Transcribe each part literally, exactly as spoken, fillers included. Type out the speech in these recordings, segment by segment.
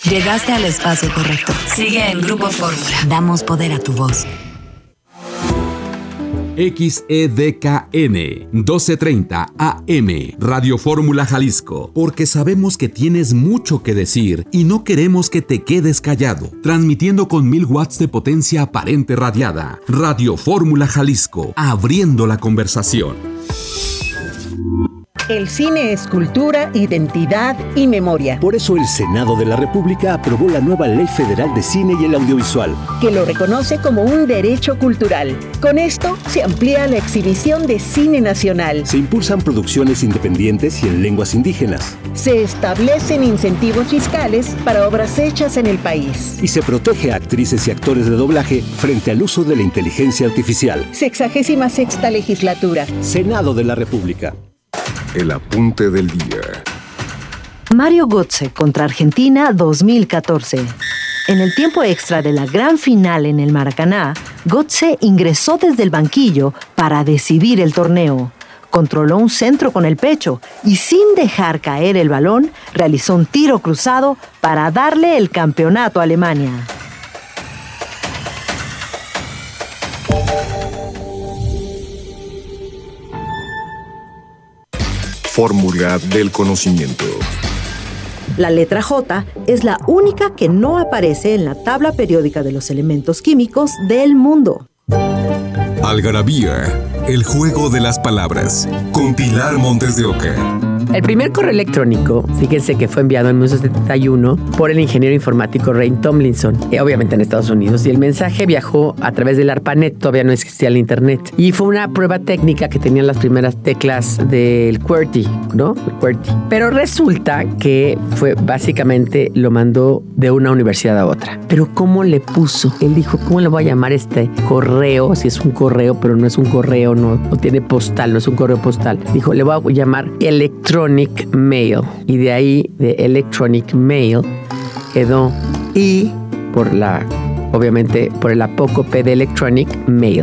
Llegaste al espacio correcto. Sigue en Grupo Fórmula. Damos poder a tu voz. X E D K N doce treinta A M Radio Fórmula Jalisco, porque sabemos que tienes mucho que decir y no queremos que te quedes callado. Transmitiendo con mil watts de potencia aparente radiada. Radio Fórmula Jalisco, abriendo la conversación. El cine es cultura, identidad y memoria. Por eso el Senado de la República aprobó la nueva Ley Federal de Cine y el Audiovisual, que lo reconoce como un derecho cultural. Con esto se amplía la exhibición de cine nacional. Se impulsan producciones independientes y en lenguas indígenas. Se establecen incentivos fiscales para obras hechas en el país. Y se protege a actrices y actores de doblaje frente al uso de la inteligencia artificial. Sexagésima sexta legislatura. Senado de la República. El apunte del día. Mario Götze contra Argentina dos mil catorce. En el tiempo extra de la gran final en el Maracaná, Götze ingresó desde el banquillo para decidir el torneo. Controló un centro con el pecho y sin dejar caer el balón, realizó un tiro cruzado para darle el campeonato a Alemania. Fórmula del conocimiento. La letra J es la única que no aparece en la tabla periódica de los elementos químicos del mundo. Algarabía, el juego de las palabras, con Pilar Montes de Oca. El primer correo electrónico, fíjense que fue enviado en mil novecientos setenta y uno por el ingeniero informático Ray Tomlinson, eh, obviamente en Estados Unidos, y el mensaje viajó a través del ARPANET, todavía no existía el internet, y fue una prueba técnica que tenían las primeras teclas del QWERTY, ¿no? El QWERTY. Pero resulta que fue básicamente lo mandó de una universidad a otra. Pero ¿cómo le puso? Él dijo, ¿cómo le voy a llamar este correo? Si es un correo, pero no es un correo, no, no tiene postal, no es un correo postal. Dijo, le voy a llamar electrónico. Electronic Mail, y de ahí de Electronic Mail quedó I por la, obviamente por el apócope de Electronic Mail.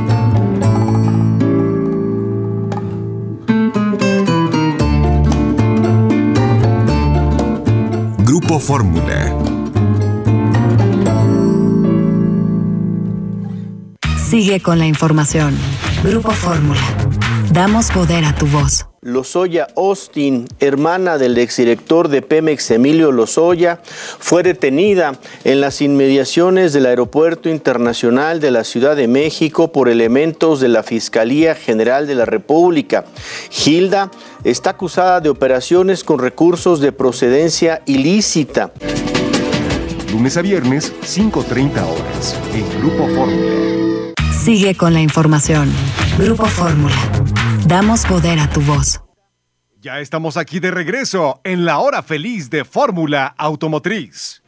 Grupo Fórmula. Sigue con la información. Grupo Fórmula. Damos poder a tu voz. Lozoya Austin, hermana del exdirector de Pemex Emilio Lozoya, fue detenida en las inmediaciones del Aeropuerto Internacional de la Ciudad de México por elementos de la Fiscalía General de la República. Gilda está acusada de operaciones con recursos de procedencia ilícita. Lunes a viernes, cinco treinta horas, en Grupo Fórmula. Sigue con la información. Grupo Fórmula. Damos poder a tu voz. Ya estamos aquí de regreso en la hora feliz de Fórmula Automotriz.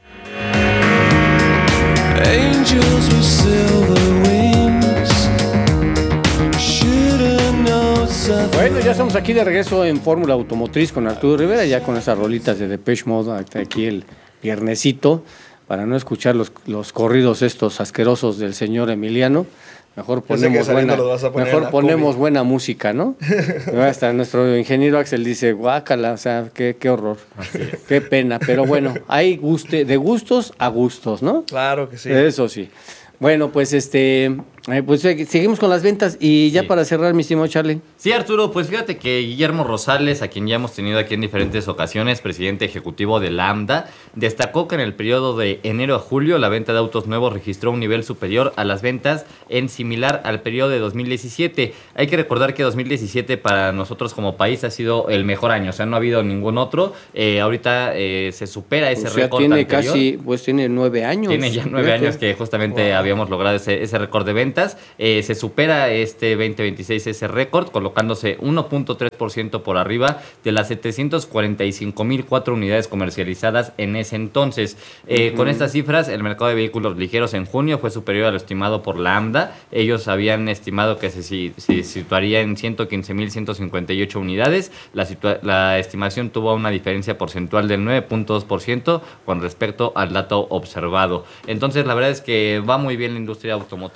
Bueno, ya estamos aquí de regreso en Fórmula Automotriz con Arturo Rivera, ya con esas rolitas de Depeche Mode, hasta aquí el viernesito, para no escuchar los, los corridos estos asquerosos del señor Emiliano. Mejor ponemos, buena, mejor ponemos buena música, ¿no? Hasta nuestro ingeniero Axel dice, guácala, o sea, qué, qué horror, qué pena. Pero bueno, hay guste, de gustos a gustos, ¿no? Claro que sí. Eso sí. Bueno, pues este, eh, pues seguimos con las ventas y ya sí. Para cerrar, mi estimado Charlie. Sí, Arturo, pues fíjate que Guillermo Rosales, a quien ya hemos tenido aquí en diferentes ocasiones, presidente ejecutivo de Lambda, destacó que en el periodo de enero a julio la venta de autos nuevos registró un nivel superior a las ventas en similar al periodo de dos mil diecisiete. Hay que recordar que dos mil diecisiete para nosotros como país ha sido el mejor año, o sea, no ha habido ningún otro. Eh, ahorita eh, se supera ese o sea, récord tiene anterior. Casi, pues tiene nueve años. Tiene ya nueve Fíjate. años que justamente wow. habíamos logrado ese, ese récord de ventas. Eh, se supera este veinte veintiséis ese récord, colocándose uno punto tres por ciento por arriba de las setecientas cuarenta y cinco mil cuatro unidades comercializadas en ese entonces. Eh, uh-huh. Con estas cifras, el mercado de vehículos ligeros en junio fue superior a lo estimado por Lambda. Ellos habían estimado que se, se situaría en ciento quince mil ciento cincuenta y ocho unidades. La, situa- la estimación tuvo una diferencia porcentual del nueve punto dos por ciento con respecto al dato observado. Entonces, la verdad es que va muy bien la industria automotriz.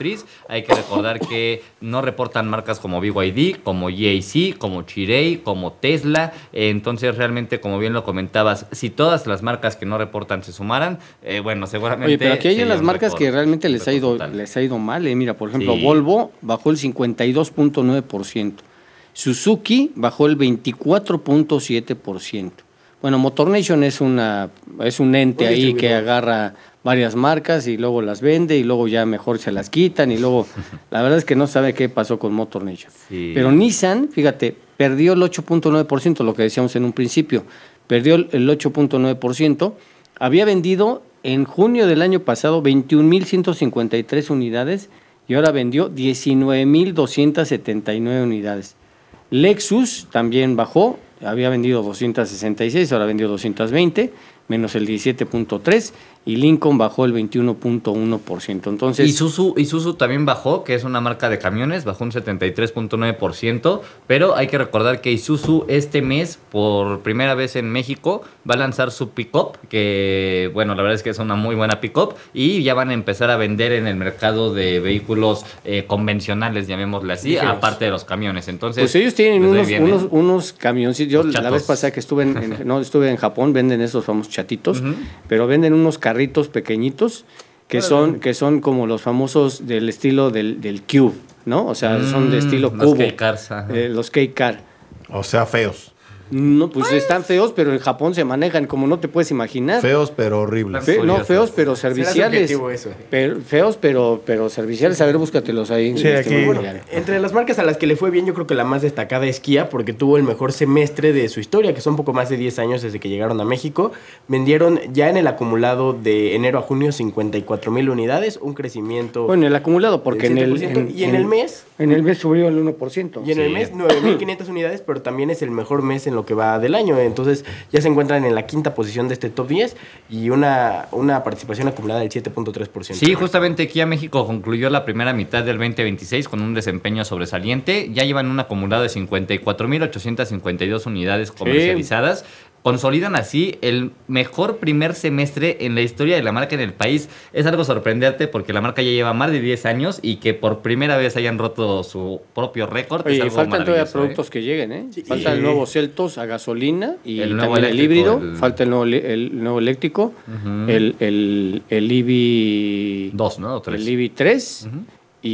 Hay que recordar que no reportan marcas como B Y D, como G A C, como Chery, como Tesla. Eh, entonces, realmente, como bien lo comentabas, si todas las marcas que no reportan se sumaran, eh, bueno, seguramente... Oye, pero aquí hay unas marcas récord, que realmente les ha ido total. les ha ido mal. Eh. Mira, por ejemplo, Sí. Volvo bajó el cincuenta y dos punto nueve por ciento. Suzuki bajó el veinticuatro punto siete por ciento. Bueno, MotorNation es una es un ente Un ahí que distribuidor. agarra varias marcas y luego las vende y luego ya mejor se las quitan y luego la verdad es que no sabe qué pasó con MotorNation. Sí. Pero Nissan, fíjate, perdió el ocho punto nueve por ciento, lo que decíamos en un principio. Perdió el ocho punto nueve por ciento. Había vendido en junio del año pasado veintiún mil ciento cincuenta y tres unidades y ahora vendió diecinueve mil doscientas setenta y nueve unidades. Lexus también bajó, había vendido doscientas sesenta y seis, ahora vendió doscientas veinte, menos el diecisiete punto tres, y Lincoln bajó el veintiuno punto uno por ciento. Entonces, Isuzu, Isuzu también bajó, que es una marca de camiones, bajó un setenta y tres punto nueve por ciento, pero hay que recordar que Isuzu este mes, por primera vez en México, va a lanzar su pick-up, que bueno, la verdad es que es una muy buena pick-up, y ya van a empezar a vender en el mercado de vehículos eh, convencionales, llamémosle así, Ligeros. aparte de los camiones. Entonces, pues ellos tienen les va unos, bien, ¿eh? unos, unos camioncitos. Yo Los la chatos. vez pasada que estuve en, en- no, estuve en Japón, venden esos famosos chatitos, Ujú. pero venden unos carritos pequeñitos que son, que son como los famosos del estilo del, del Cube, ¿no? O sea, son de Mm, estilo los cubo. K-Cars, ajá. eh, los K-Car. O sea, feos. No, pues están feos, pero en Japón se manejan como no te puedes imaginar. Feos, pero horribles. Fe- no, feos, pero Será serviciales. subjetivo eso. Pero- feos, pero, pero serviciales. A ver, búscatelos ahí. Sí, este, aquí. Manuel. Bueno, entre las marcas a las que le fue bien, yo creo que la más destacada es Kia, porque tuvo el mejor semestre de su historia, que son poco más de diez años desde que llegaron a México. Vendieron ya en el acumulado de enero a junio cincuenta y cuatro mil unidades, un crecimiento... Bueno, el acumulado, porque en del el, siete por ciento, en, y en el mes... En el mes subió el uno por ciento. Y en el Sí. mes nueve mil quinientas unidades, pero también es el mejor mes en lo que va del año. Entonces ya se encuentran en la quinta posición de este top diez y una, una participación acumulada del siete punto tres por ciento. Sí, justamente Kia México concluyó la primera mitad del veinte veintiséis con un desempeño sobresaliente. Ya llevan un acumulado de cincuenta y cuatro mil ochocientas cincuenta y dos unidades comercializadas. Consolidan así el mejor primer semestre en la historia de la marca en el país. Es algo sorprendente porque la marca ya lleva más de diez años y que por primera vez hayan roto su propio récord. Oye, es y algo faltan todavía maravilloso, productos ¿eh? que lleguen, ¿eh? Sí. Falta el nuevo Celtos a gasolina y El nuevo también el eléctrico, híbrido. el- Falta el nuevo, li- el nuevo eléctrico. Ujú. El, el, el I B I... Dos, ¿no? O tres. El I B I tres. Ujú.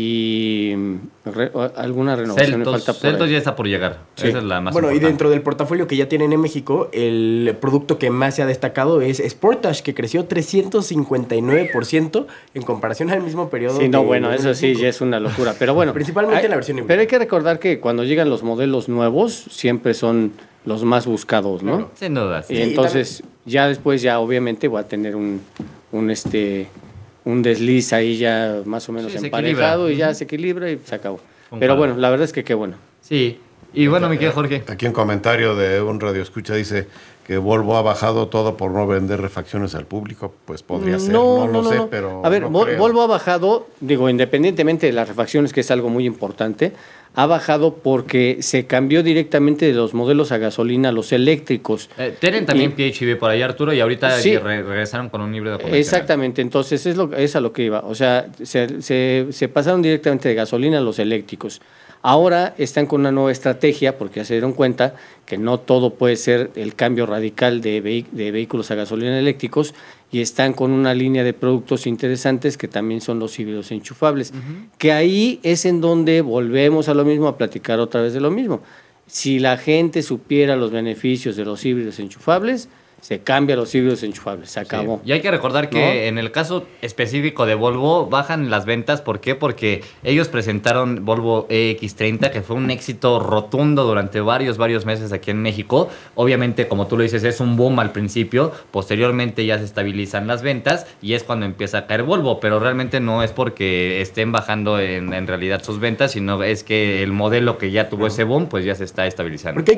Y mm, re- o- alguna renovación me Celtos, falta por Celtos ahí. ya está por llegar. Sí. Esa es la más Bueno, y importante. dentro del portafolio que ya tienen en México, el producto que más se ha destacado es Sportage, que creció trescientos cincuenta y nueve por ciento en comparación al mismo periodo. Sí, no, de bueno, dos mil eso sí veinticinco. ya es una locura. Pero bueno, Principalmente hay- en la versión híbrida. Pero hay que recordar que cuando llegan los modelos nuevos, siempre son los más buscados, ¿no? Claro. Sin dudas. Y Sí, y entonces, ya después, ya obviamente va a tener un, un este un desliz ahí ya más o menos Sí, se emparejado equilibra. y ya Ujú. se equilibra y se acabó. Con Pero calma. bueno, la verdad es que qué bueno. Sí. Y bueno, mi querido Jorge. Aquí un comentario de un radioescucha dice que Volvo ha bajado todo por no vender refacciones al público. Pues podría ser, no, lo sé, pero A ver, no Vol- creo. Volvo ha bajado, digo, independientemente de las refacciones, que es algo muy importante, ha bajado porque se cambió directamente de los modelos a gasolina a los eléctricos. Eh, tienen también Y- P H E V por ahí, Arturo, y ahorita Sí. re- regresaron con un híbrido convencional. Exactamente, entonces es, lo, es a lo que iba. O sea, se, se, se pasaron directamente de gasolina a los eléctricos. Ahora están con una nueva estrategia porque ya se dieron cuenta que no todo puede ser el cambio radical de, vehi- de vehículos a gasolina eléctricos y están con una línea de productos interesantes que también son los híbridos enchufables. Que ahí es en donde volvemos a lo mismo, a platicar otra vez de lo mismo. Si la gente supiera los beneficios de los híbridos enchufables, se cambia a los híbridos enchufables, se acabó. Sí. Y hay que recordar que ¿No? en el caso específico de Volvo bajan las ventas. ¿Por qué? Porque ellos presentaron Volvo E X treinta, que fue un éxito rotundo durante varios, varios meses aquí en México. Obviamente, como tú lo dices, es un boom al principio. Posteriormente ya se estabilizan las ventas y es cuando empieza a caer Volvo. Pero realmente no es porque estén bajando en, en realidad sus ventas, sino es que el modelo que ya tuvo ese boom, pues ya se está estabilizando. Porque hay